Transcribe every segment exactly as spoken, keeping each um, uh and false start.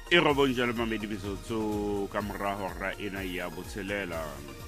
e robong jalo mamedi metsotso ka mora hora ena ya botshelela.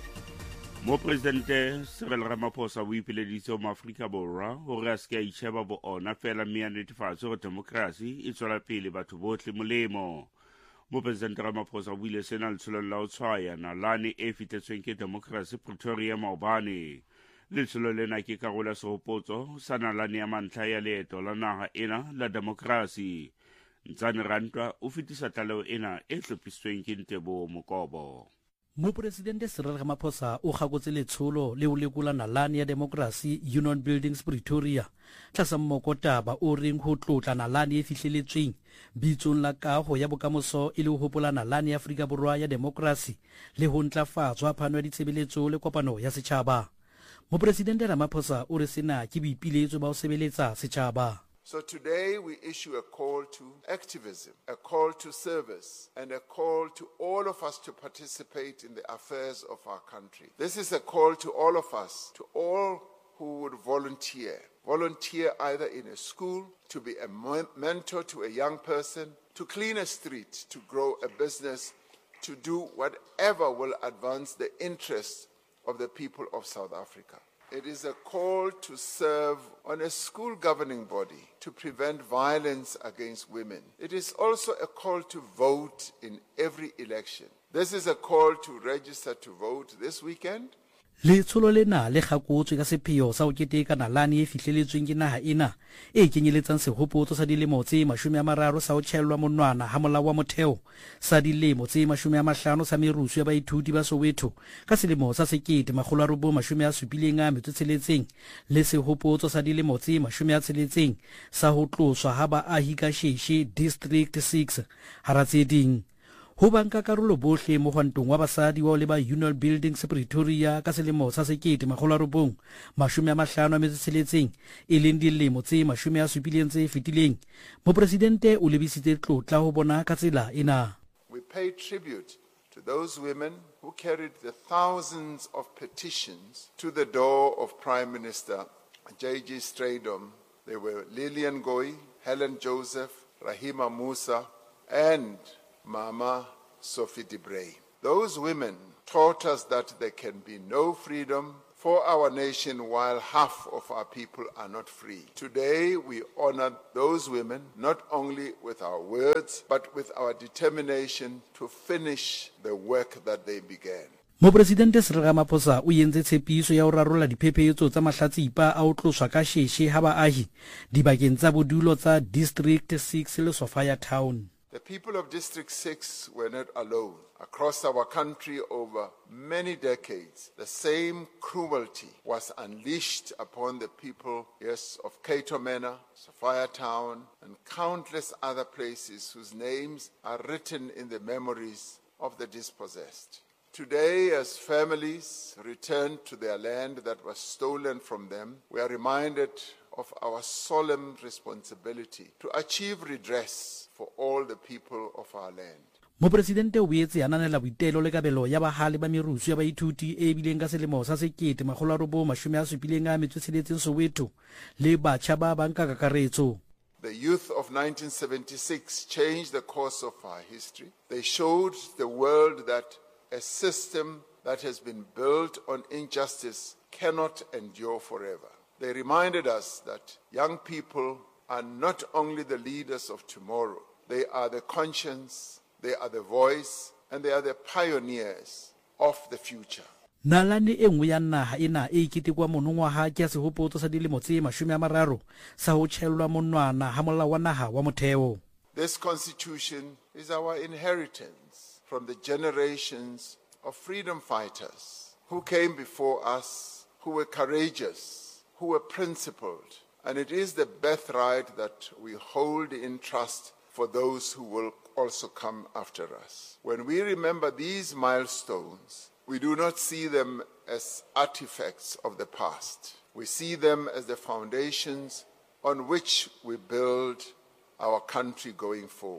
Mo presidente Cyril Ramaphosa o ipileditse mo Afrika Borwa hore a se a itsheba bo ona fela mme a netefatse hore demokrasi e tswela pele batho bohle molemo. Mo presidente Ramaphosa o buile sena letsholong la ho tshwaya nalane e fihletsweng ke demokrasi Pretoria maobane. Letsholo lena ke karolo ya sehopotso sa nalane ya mantlha ya leeto la naha ena la demokrasi. Ntsane Rantwa o fetisa tlaleho ena e hlophisitsweng ke Ntebo Mokobo. Mopresidente Cyril Ramaphosa o gakotse letsholo le o lekola nalane ya demokrasi Union Buildings Pretoria tlasa mmokotaba o reng ho tlotla nalane e fihleletsweng bitsong la kaho ya bokamoso e le ho hopola nalane ya Afrika Borwa ya demokrasi le ho ntlafatswa phano ya ditshebeletso le kopano ya setjhaba. Mopresidente Ramaphosa o re sena ke boipiletso ba ho sebeletsa setjhaba. So today we issue a call to activism, a call to service, and a call to all of us to participate in the affairs of our country. This is a call to all of us, to all who would volunteer. Volunteer either in a school, to be a mentor to a young person, to clean a street, to grow a business, to do whatever will advance the interests of the people of South Africa. It is a call to serve on a school governing body to prevent violence against women. It is also a call to vote in every election. This is a call to register to vote this weekend. Letsholo lena le gakotswe ka sepheo sa ho keteka nalane e fihleletsweng ke naha ena e kenyeletsang sehopotso sa dilemo tse mashome a mararo sa ho tjhellwa monwana ha molao wa motheo sa dilemo tse mashome a mahlano sa merusu ya baithuti ba Soweto ka selemo sa sekete makgolo a robong mashome a supileng a metso tsheletseng le sehopotso sa dilemo tse mashome a tsheletseng sa ho tloswa ha baahi ka sheshe District six hara tse ding. Ho banka karolo bohle mo hwantong wa basadi wa le ba Union Buildings Pretoria ka selemo sa sekete makgolo a robong mashome a mahlano a metso tsheletseng e leng dilemo tse mashome a supileng tse fetileng. Mopresidente o lebisitse tlotla ho bona ka tsela ena. We pay tribute to those women who carried the thousands of petitions to the door of Prime Minister J G Strydom. They were Lillian Goy, Helen Joseph, Rahima Musa, and Mama Sophie de Bray. Those women taught us that there can be no freedom for our nation while half of our people are not free. Today we honor those women not only with our words but with our determination to finish the work that they began. Mopresidente Cyril Ramaphosa o yentse tshepiso ya ho rarolla diphephetso tsa mahlatsipa a ho tloswa ka sheshe ha baahi dibakeng tsa bodulo tsa District six le Sophia Town. The people of District six were not alone. Across our country over many decades, the same cruelty was unleashed upon the people, yes, of Cato Manor, Sophia Town, and countless other places whose names are written in the memories of the dispossessed. Today, as families return to their land that was stolen from them, we are reminded of our solemn responsibility to achieve redress for all the people of our land. Mopresidente o boetse ananela boitelo le kabelo ya bahale ba merusu ya baithuti e bileng ka selemo sa sekete makgolo a robong mashome a supileng a metso tsheletseng Soweto le batjha ba banka kakaretso. The youth of nineteen seventy-six changed the course of our history. They showed the world that a system that has been built on injustice cannot endure forever. They reminded us that young people are not only the leaders of tomorrow, they are the conscience, they are the voice, and they are the pioneers of the future. Nalane e nngwe ya naha ena e ketekwa monongwaha ke sehopotso sa dilemo tse mashome a mararo sa ho tjhellwa monwana ha molao wa naha wa motheo. This constitution is our inheritance from the generations of freedom fighters who came before us, who were courageous, who were principled, and it is the birthright that we hold in trust for those who will also come after us. When we remember these milestones, we do not see them as artifacts of the past. We see them as the foundations on which we build our country going forward.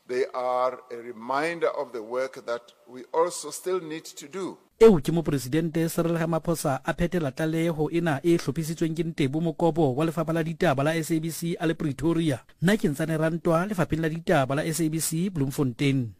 They are a reminder of the work that we also still need to do. eo ke mopresidente Cyril Ramaphosa a phethela tlaleho ena e hlophisitsweng ke Ntebo Mokobo wa lefapha la ditaba la S A B C a le Pretoria. Nna ke Ntsane Rantwa lefapheng la ditaba la S A B C Bloemfontein.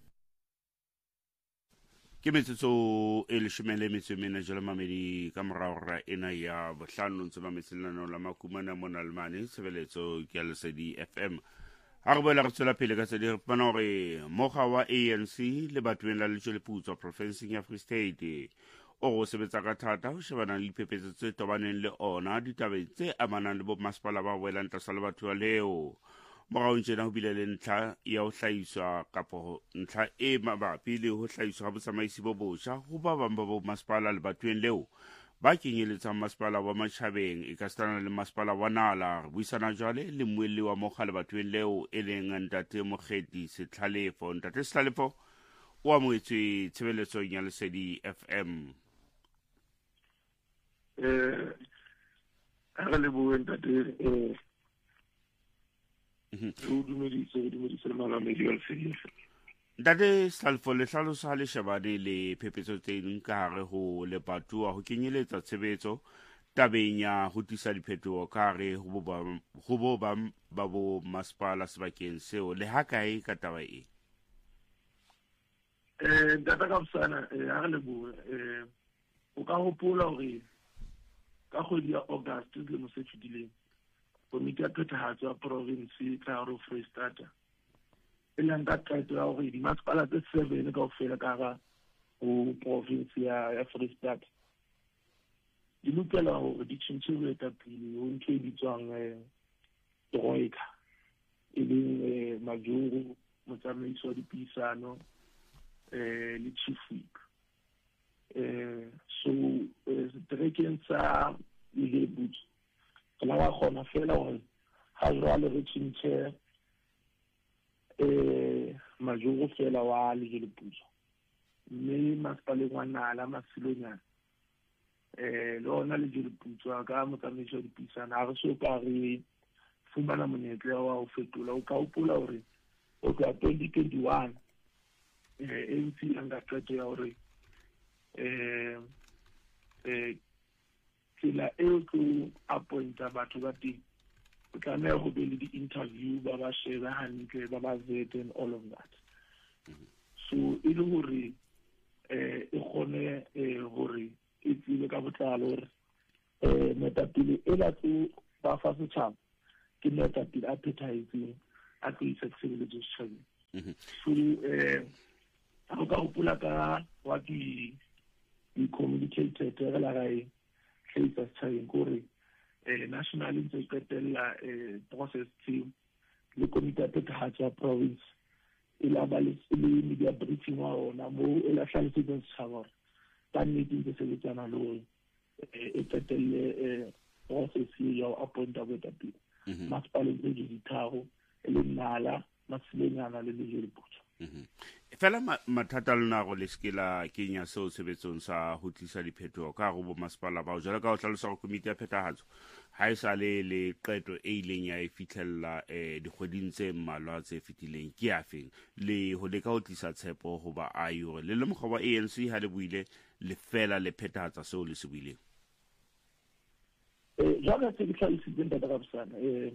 Ke metsotso e leshome le metso e mene jwale mamedi ka morao ra ena ya bohlano ntse mametselano la makumana mona lemane tshebeletso ke ya Lesedi F M. Ha re boela re tswela pele ka tse di re pana hore mokga wa A N C le batho la Letšweleputso profenseng ya Free State o go sebetsa ka thata ho shebana le diphephetso tse tobaneng le ona ditabeng tse amanang le bomasepala ba boelang tlasa le batho ba leo. Moraong tjena ho bile le ntlha ya ho hlahiswa kapo ntlha e mabapi le ho hlahiswa ha botsamaisi bo botjha ho ba bang ba bomasepala le bathoeng leo ba kenyeletsang masepala wa Matjhabeng e ka stana le masepala wa Nala. Re buisana jwale le mmuelli wa mokga le bathoeng leo e leng Ntate Mokgethi Setlalefo. Ntate Setlalefo o amohetswe tshebeletsong ya Lesedi F M. eh ha le bua ntate eh o dumedise o dumedise le malamedi wa Lesedi F M. Ntate Setlalefo le hlalosa le shebane le phephetso tse ding ka hare ho le patua ho kenyeletsa tshebetso tabeng ya ho tisa diphetoho ka hare ho bo ba ba bo masepala sebakeng seo le ha kae ka taba e. eh data ka busana eh ha le bua eh o ka hopola hore ka kgwedi ya August le mo se fetileng komiti ya phethahatso ya province ka hare ho Free State e leng ka qeto ya hore dimasepala tse seven kaofela ka hara ho province ya ya Free State di lokela hore di tshintse boetapele ho ntho e bitswang eh troika e leng majoro motsamaisi wa dipuisano eh le chief whip eh so strekeng sa Letšweleputso la wa khona fela hore ha jwale re tshintse eh majoro fela wa Letšweleputso mme masepaleng wa Nala Masilonyana eh lona Letšweleputso ka motsamaisi wa dipuisano ha re so ka re fumana monyetla wa ho fetola o ka hopola hore o ka twenty twenty-one eh A N C anga qeto ya hore eh eh tsela eo ke appointa batho ba teng o tlameha ho be le di-interview ba ba sheba hantle ba ba vet and all of that. So e le hore eh e kgone eh hore e tsile ka botlalo hore eh metapile e la tso ba fa setjhaba ke metapile a phethahetseng a tlo isa tshebeletso setjhabeng. So eh ha o ka hopola ka wa di di-communicated re la gae hlahisa setjhabeng kore eh national ntse qetella eh process team le komiti ya phethahatso ya province e la ba le media briefing wa ona mo e la hlalosetsa setjhaba hore ka nnete ntse sebetsana le hore e qetelle eh process ya ho appointa boetapele masepaleng tse di tharo e le Nala Masilonyana le Letšweleputso. Fela mathata le nago le skela Kenya seo sebetsong sa ho tlisa diphetoho ka go bo masepala ba jwale ka ho hlalosa go komiti ya phethahatso ha e sa le le qeto e ileng ya e fitlhella eh dikgweding tse mmalwa tse fetileng ke afeng le ho leka ho tlisa tshepo ho ba ai hore le le mokgwa wa A N C ha le buile le fela le phethahatsa seo le se buileng. eh jwale se ke hlaloseditseng taba ka busana eh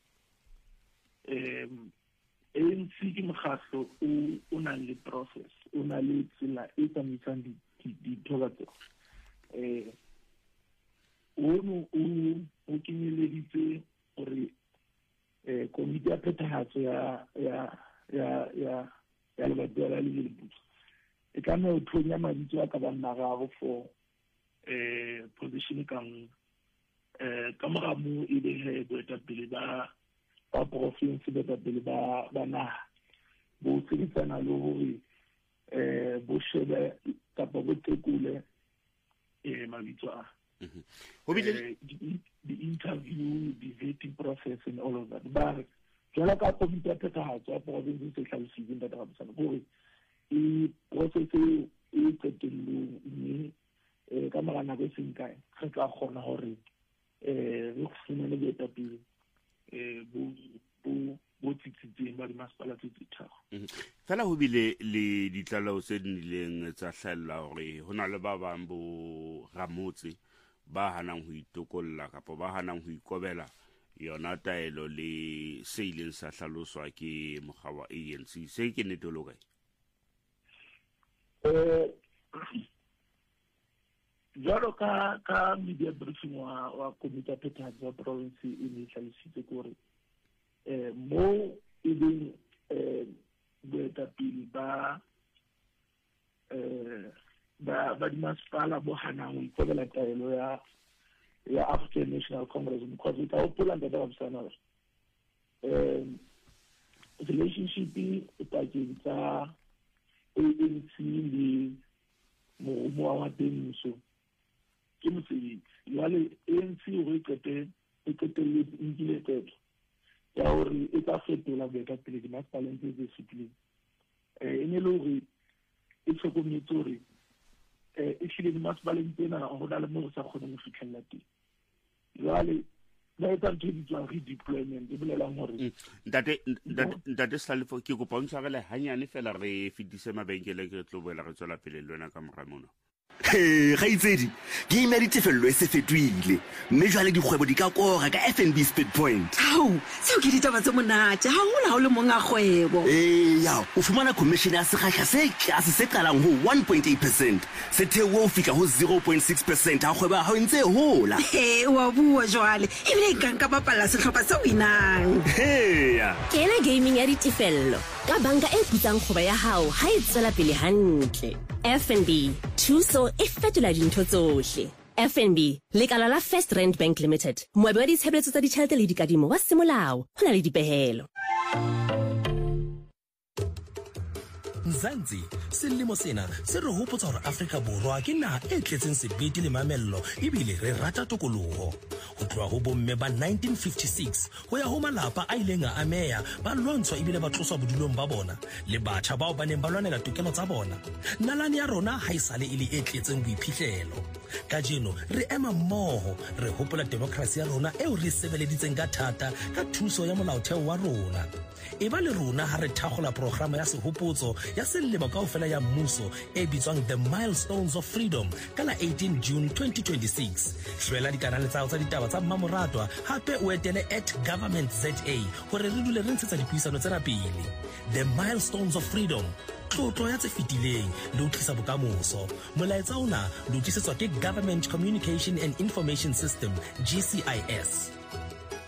eh A N C ke mokgatlo o na le process o na le tsela e tsamaisang dithoba tse eh o o kenyeleditse hore eh komiti ya phethahatso ya ya ya ya ya lebatowa la Letšweleputso e ka no thonya mabitso a ka ba mararo for eh position ka eh ka mora mo e be he boetapele ba ba province boetapele ba ba naha bo sebetsana le hore eh bo shebe kapa bo tekule eh mabitso a ho bile the interview, the vetting process and all of that. But jwale ka komiti ya phethahatso ya province se hlalositseng taba ka busana hore e process e qetellong mme eh ka mora nako e seng kae re tla kgona hore eh re fumane boetapele eh bo bo bo tsitsitseng ba dimasepala tse tse tharo. Fela ho bile le ditlaleho tse nnileng tsa hlahella hore ho na le ba bang bo ramotse ba hanang ho itokolla kapa ba hanang ho ikobela yona taelo le se ileng sa hlaloswa ke mokga wa A N C. Se ke nnete lo kae? Eh jalo ka ka media briefing wa wa komite ya phethahatso ya province e ne hlaloseditse gore eh mo e leng eh boetapele ba eh ba ba dimasepala bo hanang ho ikobela taelo ya ya African National Congress, because it all pull under the observer. Um, relationship pakeng tsa A N C le mo mo wa teng so ke mosebetsi jwale A N C o re qete e qetelle nkile tetlo ya hore e ka fetola boetapele dimasepaleng tse tse fetileng eh ene le hore e tlhokometse hore eh e hlile dimasepaleng tsena ho na le mo re sa kgoneng ho fitlhella teng. Jwale ba etsa ntho di tswa redeployment e bolelang hore ntate ntate Salifo ke go bontsha gele hanyane fela re fitise mabenkele ke tlo boela re tswela pele le wena ka mora mona. He ga itsedi game ya ditefello e se fetwile mme jwale dikgwebo di ka kora ka F N B Speed Point. Hao seo ke ditaba tse monate ha hona ho le monga kgwebo. Eh ya o fumana commission ya sekgahla se tlase se qalang ho one point eight percent se theoha ho fihla ho zero point six percent ha kgwebo ha o ntse hola. He wa bua jwale ebile ka nka bapala sehlopha se winang. He ya kena gaming ya ditefello ka banka e putsang kgoba ya hao ha e tswela pele hantle. F N B thuso e fetola dintho tsohle. F N B lekala la First Rand Bank Limited moabi wa ditshebeletso tsa ditjhelete le dikadimo wa semolao ho na le dipehelo. Nzansi selemo sena se re hopotsa hore Afrika Borwa ke naha e tletseng sebete le mamello ebile re rata tokoloho. Ho tloha ho bomme ba nineteen fifty-six ho ya ho malapa a ileng a ameya ba lwantshwa ebile ba tloswa bodulong ba bona le batjha bao ba neng ba lwanela tokelo tsa bona. Nalane ya rona ha isale e le e tletseng boiphihlelo. Ka jeno re ema mmoho re hopola demokrasi ya rona eo re sebeleditseng ka thata ka thuso ya molaotheo wa rona. E ba le rona ha re thakgola programa ya sehopotso ya selemo kaofela ya mmuso e bitswang The Milestones of Freedom ka la eighteen June twenty twenty-six. Hlwela dikanale tsa tsa ditaba tsa mmamoratwa hape o etele at government Z A hore re dule re ntshetsa dipuisano tsena pele. The Milestones of Freedom tlotlo ya tse fetileng le ho tlisa bokamoso. Molaetsa ona le ho tlisetswa ke Government Communication and Information System G C I S.